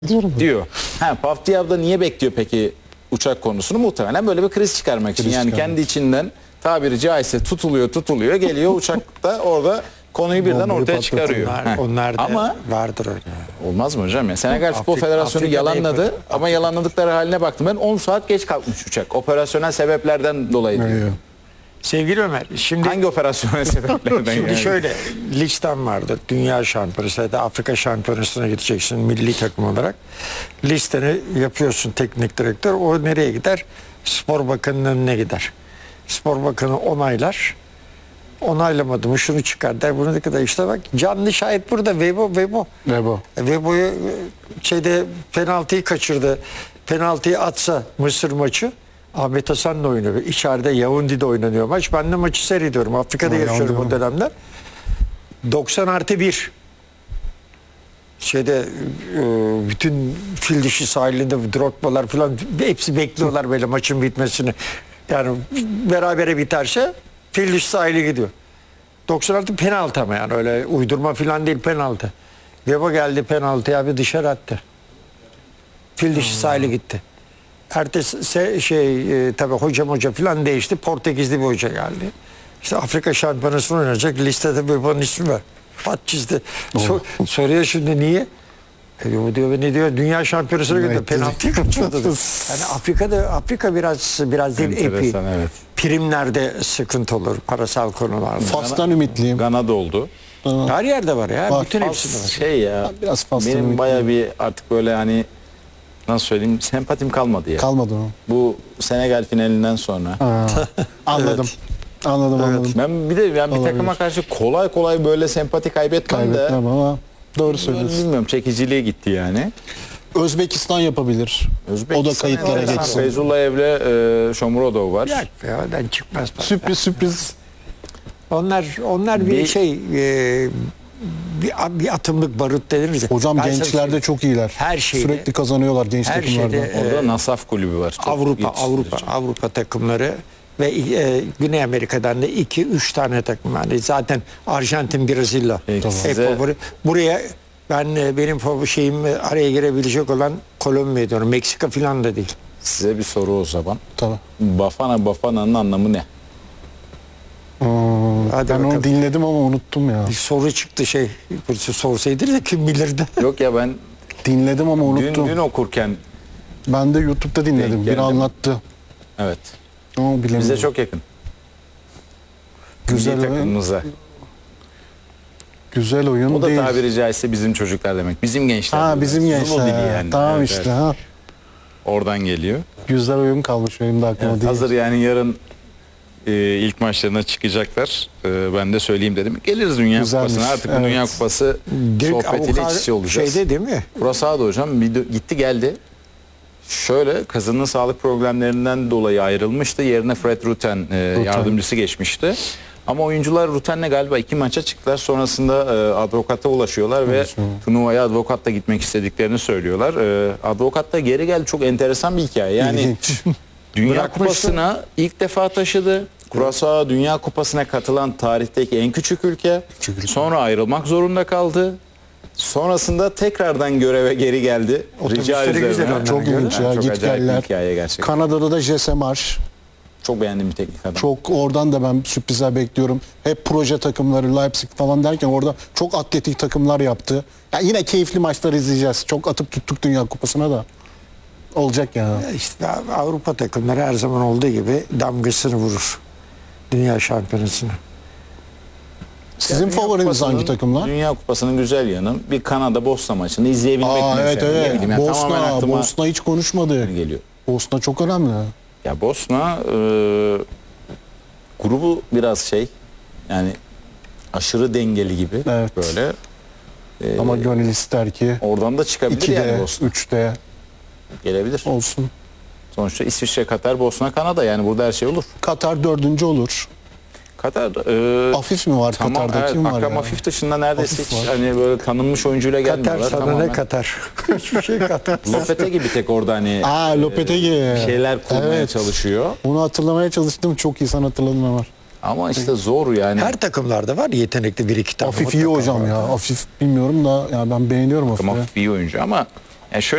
diyorum. Diyor. Pavdiyev da niye bekliyor peki uçak konusunu? Muhtemelen böyle bir kriz çıkarmak için. Yani kendi içinden tabiri caizse tutuluyor geliyor uçakta orada konuyu birden ortaya çıkarıyor. Onlar da ama vardır öyle. olmaz mı hocam ya? Senegal Futbol Federasyonu yalanladı ama yalanladıkları haline baktım. Ben 10 saat geç kalkmış uçak. Operasyonel sebeplerden dolayı diyor. Sevgili Ömer, şimdi Hangi operasyonel sebeplerden şimdi yani? şöyle listem vardır. Dünya şampiyonası ya da Afrika şampiyonasına gideceksin milli takım olarak. Listeni yapıyorsun teknik direktör. O nereye gider? Spor Bakanı'nın önüne gider. Spor Bakanı onaylar. Onaylamadı mı şunu çıkar der. Bunu ne kadar işte bak canlı şahit burada. Vebo. Vebo'yu penaltıyı kaçırdı. Penaltıyı atsa Mısır maçı Ahmet Hasan'la oynuyor. İçeride Yaounde'de oynanıyor maç. Ben de maçı seyrediyorum. Afrika'da yaşıyorum o dönemler. 90+1 bütün fil dişi sahilinde Drogba'lar falan hepsi bekliyorlar böyle maçın bitmesini. Yani berabere biterse fil dişi sahili gidiyor. 96 penaltı ama yani öyle uydurma falan değil penaltı. Vebo geldi penaltı abi dışarı attı. Fil dişi sahili gitti. Ertesi tabii hoca falan değişti. Portekizli bir hoca geldi. İşte Afrika şampiyonasını oynayacak. Listede Vebo'nun ismi var. Pat çizdi. Soruyor şimdi niye? Bu diyor ne diyor? Dünya şampiyonasına göre penaltıyı kaçırdı. Yani Afrika biraz değil epi. Evet. Primlerde sıkıntı olur parasal konularda. Fas'tan ümitliyim. Gana'da oldu. Her yerde var ya. Var. Bütün hepsinde var. Ya. Biraz Fas'tan Benim ümitliyim. bayağı bir artık böyle hani nasıl söyleyeyim sempatim kalmadı ya. Kalmadı mı? Bu Senegal finalinden sonra. Anladım. Anladım. Ben bir takıma karşı kolay böyle sempati kaybetmem de. Ama doğru söylüyorsun. Bilmiyorum çekiciliği gitti yani. Özbekistan yapabilir. O da kayıtlara geçsin. Feyzullaev'le Shomurodov var. Ya oradan çıkmaz. Sürpriz. Onlar bir atımlık barut denir. Hocam gençlerde çok iyiler. Her şeyde. Sürekli kazanıyorlar genç Her takımlarda. şeyde, Orada Nasaf kulübü var. Çok Avrupa takımları ve Güney Amerika'dan da 2-3 tane takım. Yani zaten Arjantin, Brezilya hep favori. Buraya benim şeyim araya girebilecek olan Kolombiya diyorum. Meksika falan da değil. Size bir soru o zaman. Tabii. Bafana'nın anlamı ne? Ben onu dinledim ama unuttum ya. Bir soru çıktı sorsaydı da kim bilirdi. Yok ya ben Dinledim ama unuttum. dün okurken Ben de YouTube'da dinledim. Biri anlattı. evet. Ama bilemedim. Bize çok yakın. Güzel Milli oyun. takımımıza. Güzel oyun O da değil. tabiri caizse bizim çocuklar demek. Bizim gençler. Bizim Zulu gençler. dili yani. Tamam Evet, işte. evet. Ha. Oradan geliyor. Güzel oyun kalmış benim de aklıma değil. Hazır yani yarın ilk maçlarına çıkacaklar. Ben de söyleyeyim dedim. Geliriz Dünya Güzelmiş, Kupası'na. Artık bu evet. Dünya Kupası sohbetiyle iç içe olacağız. Şeyde değil mi? Curaçao'da hocam gitti geldi. Şöyle kızının sağlık problemlerinden dolayı ayrılmıştı. Yerine Fred Rutten yardımcısı geçmişti. Ama oyuncular Rutten'le galiba 2 maça çıktılar. Sonrasında advokata ulaşıyorlar ve turnuvaya advokatla gitmek istediklerini söylüyorlar. Advokat da geri geldi. Çok enteresan bir hikaye. Yani İlginç. Dünya Kupası'na ilk defa taşıdı. Curaçao Dünya Kupası'na katılan tarihteki en küçük ülke. Sonra ayrılmak zorunda kaldı. Sonrasında tekrardan göreve geri geldi. Rica Otobüsleri güzel ederim. onlar. Çok ilginç ya. Çok Git acayip bir geller. hikaye gerçekten. Kanada'da da Jesse Marsh. Çok beğendim bir teknik adam. Çok oradan da ben sürprizler bekliyorum. Hep proje takımları Leipzig falan derken orada çok atletik takımlar yaptı. Yani yine keyifli maçlar izleyeceğiz. Çok atıp tuttuk Dünya Kupası'na da. Olacak yani. İşte Avrupa takımları her zaman olduğu gibi damgasını vurur. Dünya şampiyonasına. Sizin Dünya favoriniz Kupası'nın- hangi takımlar? Dünya Kupası'nın güzel yanı bir Kanada-Bosna maçını izleyebilmek Evet mesela. Ne evet. bileyim, yani tamamen aklıma Bosna hiç konuşmadı. geliyor. Bosna çok önemli. Ya Bosna grubu biraz yani aşırı dengeli gibi Evet. böyle. Ama gönül ister ki Oradan da çıkabilir yani 2'de, Bosna. 3'te Gelebilir. olsun. Sonuçta İsviçre, Katar, Bosna, Kanada yani burada her şey olur. Katar 4. olur. Katar Afif mi var tamam, Katar'da? evet, Kim var Akram ya? Afif dışında neredeyse Afif hiç var. hani böyle tanınmış oyuncuyla Katar gelmiyorlar. sana Tamamen ne Katar? Hiçbir şey Katar. Lopetegui bir tek orada hani Lopetegui. bir şeyler kurmaya Evet. çalışıyor. Onu hatırlamaya çalıştım. Çok iyi sen hatırladın Ömer. Ama işte zor yani. Her takımlarda var yetenekli bir iki tane. Afif iyi mutlaka hocam var. ya. Afif bilmiyorum da ya ben beğeniyorum Akram Afif'i. Afif iyi oyuncu ama yani şöyle